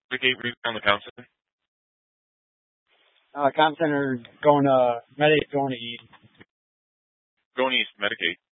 Medicaid on the Count Center? Comp Center going to Medicaid going to East. Going East, Medicaid.